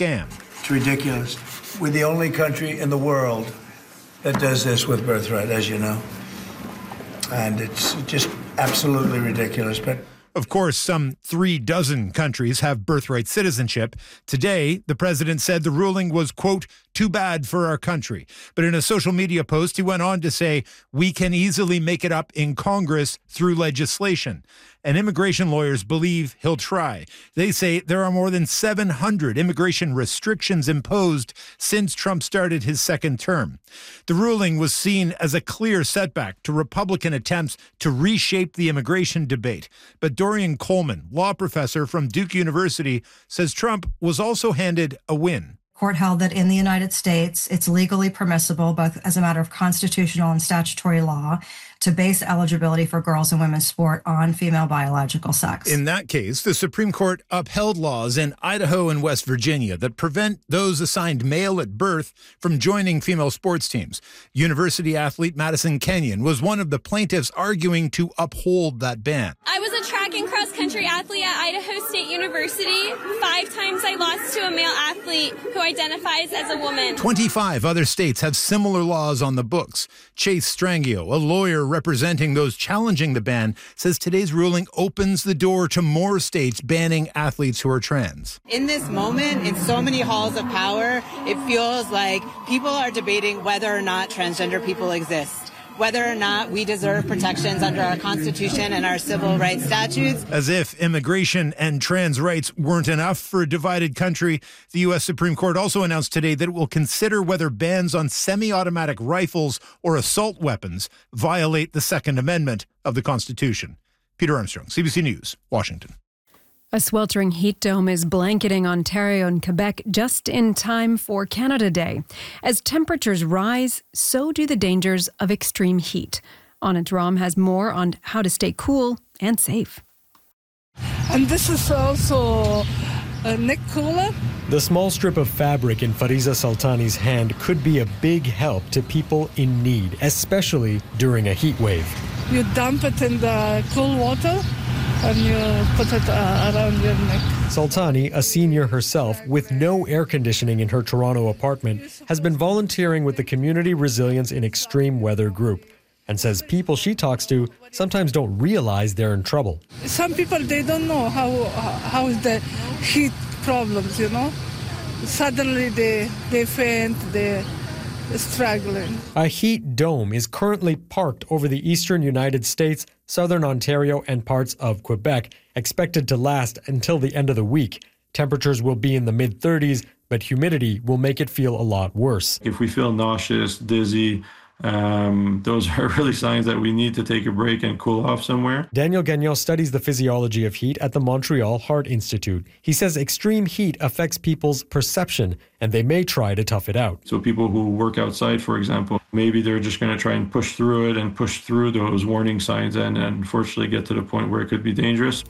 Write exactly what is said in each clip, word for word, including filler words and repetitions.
scam. It's ridiculous. We're the only country in the world that does this with birthright, as you know. And it's just absolutely ridiculous. But of course, some three dozen countries have birthright citizenship. Today, the president said the ruling was, quote, too bad for our country. But in a social media post, he went on to say, we can easily make it up in Congress through legislation. And immigration lawyers believe he'll try. They say there are more than seven hundred immigration restrictions imposed since Trump started his second term. The ruling was seen as a clear setback to Republican attempts to reshape the immigration debate. But Dorian Coleman, law professor from Duke University, says Trump was also handed a win. Court held that in the United States, it's legally permissible, both as a matter of constitutional and statutory law, to base eligibility for girls and women's sport on female biological sex. In that case, the Supreme Court upheld laws in Idaho and West Virginia that prevent those assigned male at birth from joining female sports teams. University athlete Madison Kenyon was one of the plaintiffs arguing to uphold that ban. I was a track and cross country athlete at Idaho State University. Five times I lost to a male athlete who identifies as a woman. twenty-five other states have similar laws on the books. Chase Strangio, a lawyer representing those challenging the ban, says today's ruling opens the door to more states banning athletes who are trans. In this moment, in so many halls of power, it feels like people are debating whether or not transgender people exist, whether or not we deserve protections under our Constitution and our civil rights statutes. As if immigration and trans rights weren't enough for a divided country, the U S Supreme Court also announced today that it will consider whether bans on semi-automatic rifles or assault weapons violate the Second Amendment of the Constitution. Peter Armstrong, C B C News, Washington. A sweltering heat dome is blanketing Ontario and Quebec just in time for Canada Day. As temperatures rise, so do the dangers of extreme heat. Anna Drom has more on how to stay cool and safe. And this is also a neck cooler. The small strip of fabric in Fariza Saltani's hand could be a big help to people in need, especially during a heat wave. You dump it in the cool water and you put it uh, around your neck. Saltani, a senior herself with no air conditioning in her Toronto apartment, has been volunteering with the Community Resilience in Extreme Weather group and says people she talks to sometimes don't realize they're in trouble. Some people, they don't know how how is the heat problems, you know. Suddenly they, they faint, they're struggling. A heat dome is currently parked over the eastern United States, southern Ontario, and parts of Quebec, expected to last until the end of the week. Temperatures will be in the mid thirties, but humidity will make it feel a lot worse. If we feel nauseous, dizzy, Um, those are really signs that we need to take a break and cool off somewhere. Daniel Gagnon studies the physiology of heat at the Montreal Heart Institute. He says extreme heat affects people's perception, and they may try to tough it out. So people who work outside, for example, maybe they're just going to try and push through it and push through those warning signs and unfortunately get to the point where it could be dangerous.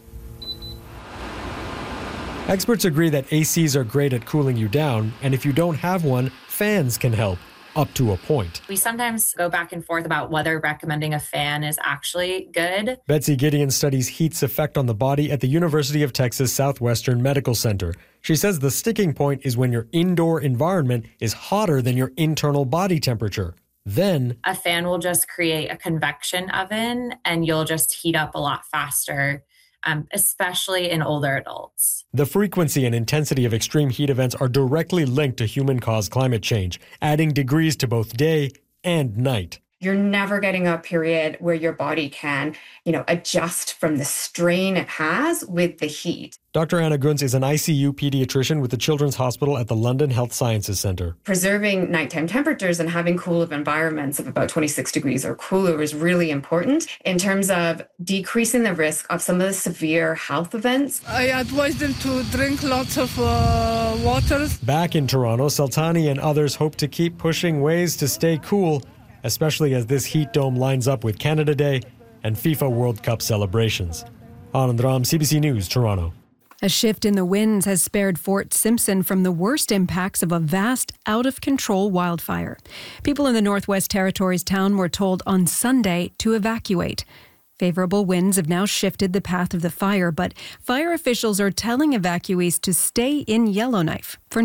Experts agree that A Cs are great at cooling you down, and if you don't have one, fans can help. Up to a point. We sometimes go back and forth about whether recommending a fan is actually good. Betsy Gideon studies heat's effect on the body at the University of Texas Southwestern Medical Center. She says the sticking point is when your indoor environment is hotter than your internal body temperature. Then a fan will just create a convection oven and you'll just heat up a lot faster. Um, especially in older adults. The frequency and intensity of extreme heat events are directly linked to human-caused climate change, adding degrees to both day and night. You're never getting a period where your body can, you know, adjust from the strain it has with the heat. Doctor Anna Gunz is an I C U pediatrician with the Children's Hospital at the London Health Sciences Centre. Preserving nighttime temperatures and having cool environments of about twenty-six degrees or cooler is really important in terms of decreasing the risk of some of the severe health events. I advise them to drink lots of uh, water. Back in Toronto, Saltani and others hope to keep pushing ways to stay cool, especially as this heat dome lines up with Canada Day and FIFA World Cup celebrations. Anand Ram, C B C News, Toronto. A shift in the winds has spared Fort Simpson from the worst impacts of a vast, out-of-control wildfire. People in the Northwest Territories town were told on Sunday to evacuate. Favorable winds have now shifted the path of the fire, but fire officials are telling evacuees to stay in Yellowknife for